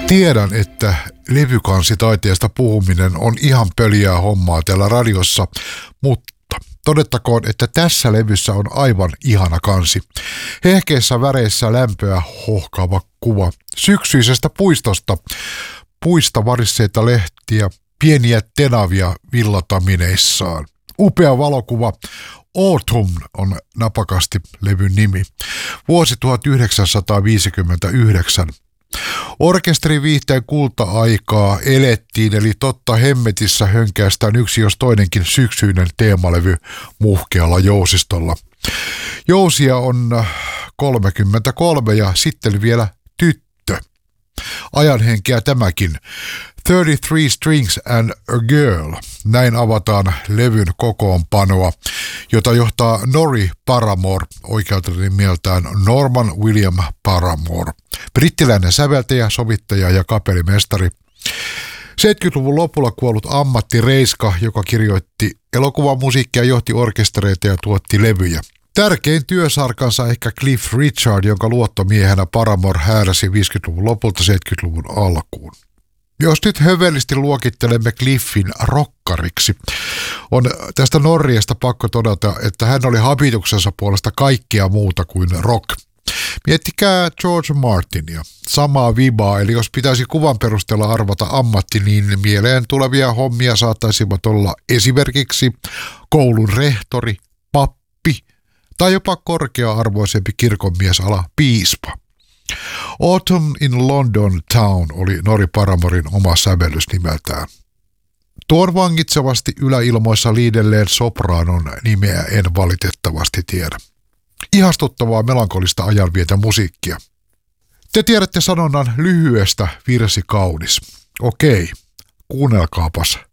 Tiedän, että levykansitaiteesta puhuminen on ihan pöliää hommaa täällä radiossa, mutta todettakoon, että tässä levyssä on aivan ihana kansi. Hehkeissä väreissä lämpöä hohkaava kuva syksyisestä puistosta, puista varisseita lehtiä, pieniä tenavia villatamineissaan. Upea valokuva. Autumn on napakasti levyn nimi. Vuosi 1959. Orkesteriviihteen kulta-aikaa elettiin, eli totta hemmetissä hönkäistään yksi jos toinenkin syksyinen teemalevy muhkealla jousistolla. Jousia on 33 ja sitten vielä tyttö. Ajanhenkeä tämäkin. 33 Strings and a Girl. Näin avataan levyn kokoonpanoa, jota johtaa Norrie Paramor, oikealta nimeltään Norman William Paramor. Brittiläinen säveltäjä, sovittaja ja kapellimestari. 70-luvun lopulla kuollut ammattireiska, joka kirjoitti elokuvamusiikkia, johti orkestereita ja tuotti levyjä. Tärkein työsarkansa ehkä Cliff Richard, jonka luottomiehenä Paramore hääräsi 50-luvun lopulta 70-luvun alkuun. Jos nyt hövelisti luokittelemme Cliffin rokkariksi, on tästä Norriesta pakko todeta, että hän oli habituksensa puolesta kaikkea muuta kuin rock. Miettikää George Martinia. Samaa vibaa, eli jos pitäisi kuvan perusteella arvata ammatti, niin mieleen tulevia hommia saattaisivat olla esimerkiksi koulun rehtori, pappi tai jopa korkea-arvoisempi kirkonmies ala piispa. Autumn in London Town oli Norrie Paramorin oma sävellys nimeltään. Tuon vangitsevasti yläilmoissa liidelleen sopraanon nimeä en valitettavasti tiedä. Ihastuttavaa melankolista ajanvietä musiikkia. Te tiedätte sanonnan lyhyestä virsi kaunis. Okei, kuunnelkaapas